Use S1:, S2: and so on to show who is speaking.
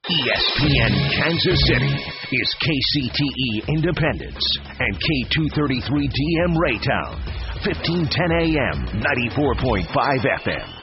S1: ESPN Kansas City is KCTE Independence and K233DM Raytown, 1510 AM, 94.5 FM.